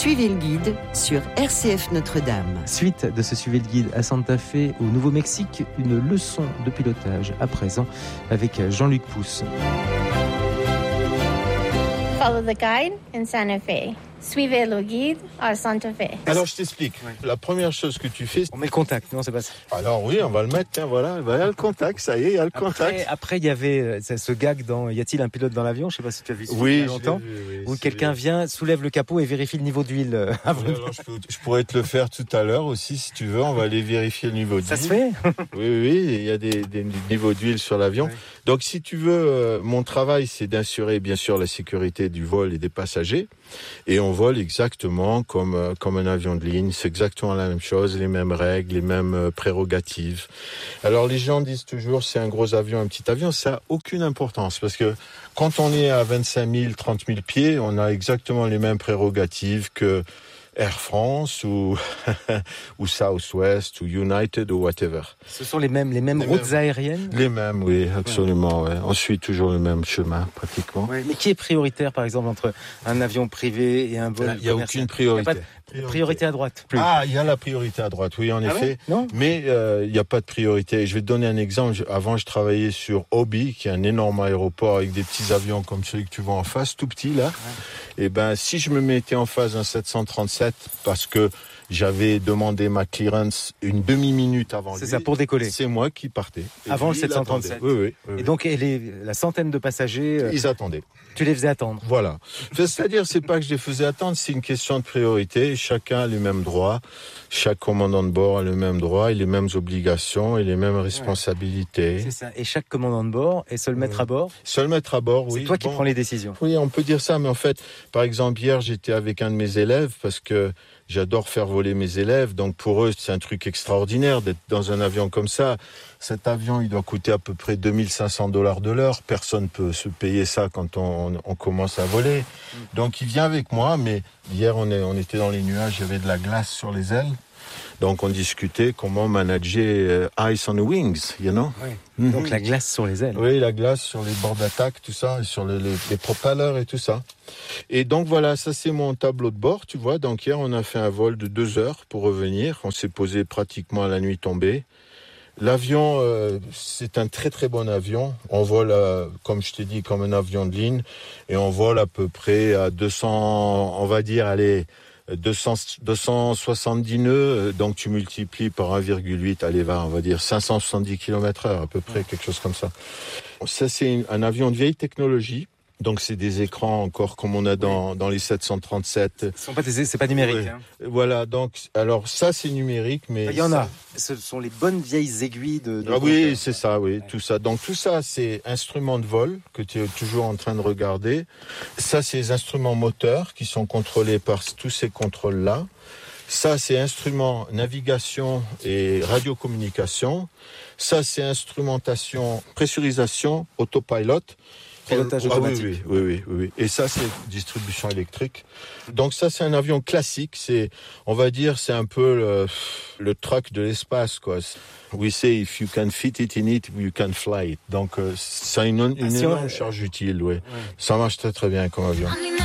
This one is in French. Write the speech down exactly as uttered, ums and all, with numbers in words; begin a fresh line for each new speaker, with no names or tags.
Suivez le guide sur R C F Notre-Dame.
Suite de ce Suivez le guide à Santa Fe au Nouveau-Mexique, une leçon de pilotage à présent avec Jean-Luc Pousse.
Follow the guide in Santa Fe. Suivez le guide à Santa Fe.
Alors je t'explique. Oui. La première chose que tu fais...
On met le contact, non, c'est pas ça.
Alors oui, on va le mettre, tiens, voilà. Il y a le contact, ça y est, il y a le
après,
contact.
Après, il y avait ce gag dans Y a-t-il un pilote dans l'avion? Je sais pas si tu as vu ça
oui,
il y a longtemps.
Vu, oui,
où quelqu'un bien. vient, soulève le capot et vérifie le niveau d'huile. Avant
oui, alors, je, peux, je pourrais te le faire tout à l'heure aussi, si tu veux. On va aller vérifier le niveau d'huile.
Ça se fait?
Oui, oui, il y a des, des, des niveaux d'huile sur l'avion. Oui. Donc si tu veux, euh, mon travail, c'est d'assurer bien sûr la sécurité du vol et des passagers. Et on vole exactement comme, euh, comme un avion de ligne. C'est exactement la même chose, les mêmes règles, les mêmes euh, prérogatives. Alors les gens disent toujours c'est un gros avion, un petit avion. Ça n'a aucune importance parce que quand on est à vingt-cinq mille, trente mille pieds, on a exactement les mêmes prérogatives que Air France ou, ou Southwest ou United ou whatever.
Ce sont les mêmes, les mêmes les routes mêmes, aériennes?
Les mêmes, oui, absolument. Ouais. Ouais. On suit toujours le même chemin, pratiquement.
Ouais. Mais qui est prioritaire, par exemple, entre un avion privé et un vol commercial?
Il n'y a aucune priorité.
Il y a pas de priorité à droite. Plus.
Ah, il y a la priorité à droite, oui, en
ah
effet.
Ouais non
mais euh, il n'y a pas de priorité. Je vais te donner un exemple. Avant, je travaillais sur Obi, qui est un énorme aéroport avec des petits avions comme celui que tu vois en face, tout petit là. Ouais. Et ben, si je me mettais en face d'un sept cent trente-sept, parce que j'avais demandé ma clearance une demi-minute avant lui.
C'est ça, pour décoller.
C'est moi qui partais.
Et avant lui, le sept cent trente-sept.
Oui, oui, oui.
Et donc, et les, la centaine de passagers... Euh,
Ils attendaient.
Tu les faisais attendre.
Voilà. C'est-à-dire, c'est pas que je les faisais attendre, c'est une question de priorité. Chacun a les mêmes droits. Chaque commandant de bord a les mêmes droits et les mêmes obligations et les mêmes responsabilités.
Ouais. C'est ça. Et chaque commandant de bord est seul maître à bord?
Seul maître à bord, oui.
C'est toi qui
bon,
prends les décisions.
Oui, on peut dire ça, mais en fait, par exemple, hier, j'étais avec un de mes élèves parce que j'adore faire voler mes élèves, donc pour eux, c'est un truc extraordinaire d'être dans un avion comme ça. Cet avion, il doit coûter à peu près deux mille cinq cents dollars de l'heure. Personne peut se payer ça quand on, on commence à voler. Donc, il vient avec moi, mais hier, on, est, on était dans les nuages, il y avait de la glace sur les ailes. Donc, on discutait comment manager uh, ice on the wings, you know.
Oui. Mm-hmm. Donc, la glace sur les ailes.
Oui, la glace sur les bords d'attaque, tout ça, et sur le, les, les propellers et tout ça. Et donc, voilà, ça, c'est mon tableau de bord, tu vois. Donc, hier, on a fait un vol de deux heures pour revenir. On s'est posé pratiquement à la nuit tombée. L'avion, euh, c'est un très, très bon avion. On vole, euh, comme je t'ai dit, comme un avion de ligne. Et on vole à peu près à deux cents, on va dire, allez... deux cents, deux cent soixante-dix nœuds, donc tu multiplies par un virgule huit, allez va, on va dire cinq cent soixante-dix kilomètres heure à peu près, quelque chose comme ça. Ça c'est un avion de vieille technologie, donc c'est des écrans encore comme on a dans, oui. dans les sept cent trente-sept.
Ce sont pas des, c'est pas numérique.
Oui.
Hein.
Voilà, donc alors ça c'est numérique, mais
il y en
ça...
a. Ce sont les bonnes vieilles aiguilles de. de
ah oui, c'est ça, oui, ouais. Tout ça. Donc tout ça, c'est instruments de vol que tu es toujours en train de regarder. Ça, c'est les instruments moteurs qui sont contrôlés par tous ces contrôles-là. Ça, c'est instruments navigation et radiocommunication. Ça, c'est instrumentation, pressurisation, autopilote.
Pilotage automatique.
Ah oui, oui, oui, oui, oui. Et ça, c'est distribution électrique. Donc ça, c'est un avion classique. C'est, on va dire, c'est un peu le, le truck de l'espace, quoi. We say if you can fit it in it, you can fly it. Donc, euh, ça a une, une énorme charge utile, ouais. ouais. Ça marche très, très bien comme avion.